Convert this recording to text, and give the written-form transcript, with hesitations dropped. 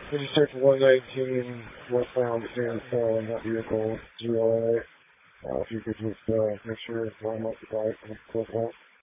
Intersect 119 westbound San Antonio, that vehicle 08. If you could just make sure it's line up the bike and close out.